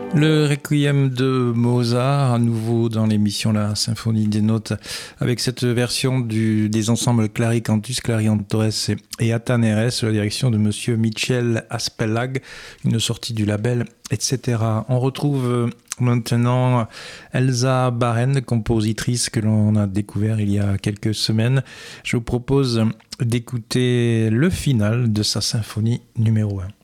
Le Requiem de Mozart, à nouveau dans l'émission La Symphonie des Notes, avec cette version des ensembles Claricantus, Clariantores et Ataneres, sous la direction de Monsieur Michel Aspelag, une sortie du label, etc. On retrouve maintenant Elsa Baren, compositrice que l'on a découvert il y a quelques semaines. Je vous propose d'écouter le final de sa symphonie numéro 1.